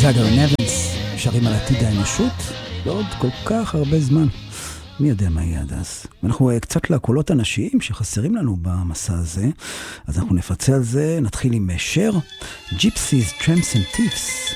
ג'אגר נבנס שרים על עתיד האנושות ועוד כל כך הרבה זמן. מי יודע מה יהיה עד אז. ואנחנו קצת לקולות הנשיים שחסרים לנו במסע הזה, אז אנחנו נפצה על זה. נתחיל עם שר, Gypsies, Tramps and Thieves.